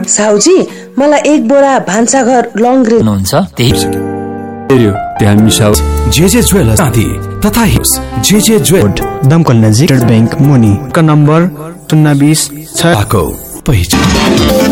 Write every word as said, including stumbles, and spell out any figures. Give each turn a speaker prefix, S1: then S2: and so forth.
S1: साउजी मलाई एक बोरा भान्साघर लङ ग्रेन
S2: हुन्छ त्यही
S3: त्यहाँ मिसाउ जेजे ज्वेलर्स आदि तथा हिप्स जेजे ज्वेलर्स
S4: दमकल नजिक बैंक मुनि का नम्बर शून्य बीस छ
S3: को पहिचान।